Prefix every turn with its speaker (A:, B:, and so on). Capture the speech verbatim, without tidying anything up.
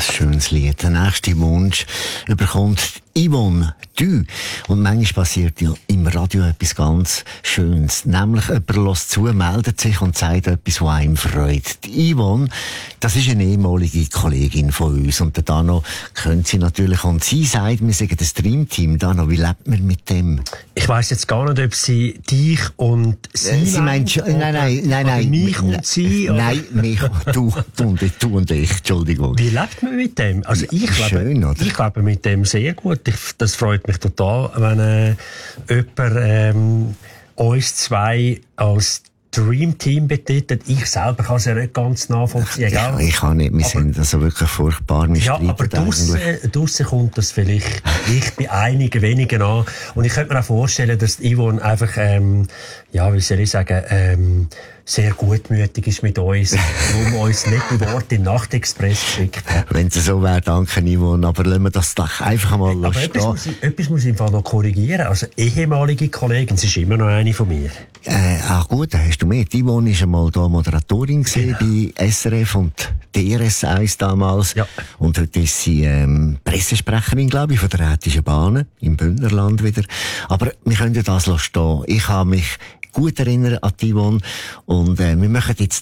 A: schönes Lied. Der nächste Wunsch überkommt Yvonne Du. Und manchmal passiert ja im Radio etwas ganz Schönes. Nämlich jemand hört zu, meldet sich und sagt etwas, was einem freut. Die Yvonne, das ist eine ehemalige Kollegin von uns. Und der Dano kennt sie natürlich. Und sie sagt, wir sagen das Dreamteam. Dano, wie lebt man mit dem?
B: Ich weiss jetzt gar nicht, ob sie dich und sie
A: äh, Sie meint schon, nein, nein, nein, nein.
B: Mich und sie? Oder?
A: Nein, mich, du, du, und ich, du und ich, Entschuldigung.
B: Wie lebt man mit dem? Also ich
A: Schön,
B: lebe,
A: oder?
B: ich lebe mit dem sehr gut. Ich, das freut mich total, wenn äh, jemand ähm, uns zwei als Dream Team betitelt. Ich selber kann es ja nicht ganz nachvollziehen.
A: Ja, ich kann nicht. Wir aber, sind also wirklich furchtbar. Wir
B: ja, aber draussen kommt das vielleicht ich bei einigen wenigen an. Und ich könnte mir auch vorstellen, dass Yvonne einfach, ähm, ja, wie soll ich sagen, ähm, sehr gutmütig ist mit uns, warum uns nicht die Worte in Nachtexpress geschickt hat.
A: Wenn es so wäre, danke Yvonne, aber lassen wir das doch einfach mal
B: aber etwas muss, ich, etwas muss ich im Fall noch korrigieren. Also ehemalige Kollegin, sie ist immer noch eine von mir.
A: Äh, ach gut, da hast du mehr. Die Yvonne war einmal da Moderatorin genau. bei S R F und D R S eins damals. Ja. Und heute ist sie ähm, Pressesprecherin, glaube ich, von der Rätischen Bahnen im Bündnerland wieder. Aber wir können das stehen. Ich habe mich gut erinnern an die Yvonne. Und äh, wir machen jetzt